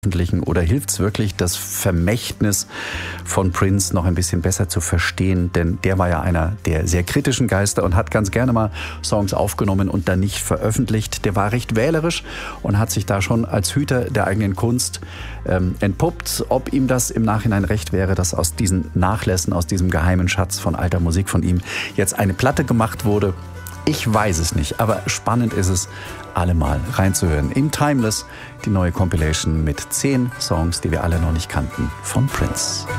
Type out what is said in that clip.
Oder hilft es wirklich, das Vermächtnis von Prince noch ein bisschen besser zu verstehen? Denn der war ja einer der sehr kritischen Geister und hat ganz gerne mal Songs aufgenommen und dann nicht veröffentlicht. Der war recht wählerisch und hat sich da schon als Hüter der eigenen Kunst entpuppt. Ob ihm das im Nachhinein recht wäre, dass aus diesen Nachlässen, aus diesem geheimen Schatz von alter Musik von ihm jetzt eine Platte gemacht wurde, ich weiß es nicht, aber spannend ist es, alle mal reinzuhören. In Timeless, die neue Compilation mit 10 Songs, die wir alle noch nicht kannten, von Prince.